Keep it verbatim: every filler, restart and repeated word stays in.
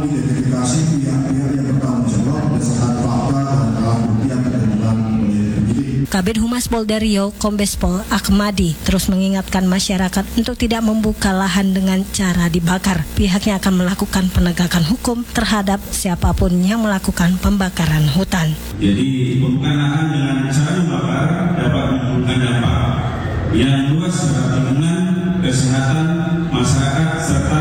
Identifikasi pihak-pihak yang bertanggung jawab berdasarkan fakta dan alat bukti yang ditemukan oleh penyidik. Kabid Humas Polda Riau, Kombes Pol Akmadi, terus mengingatkan masyarakat untuk tidak membuka lahan dengan cara dibakar. Pihaknya akan melakukan penegakan hukum terhadap siapapun yang melakukan pembakaran hutan. Jadi pembukaan lahan dengan cara membakar dapat menimbulkan dampak yang luas terhadap lingkungan, kesehatan masyarakat serta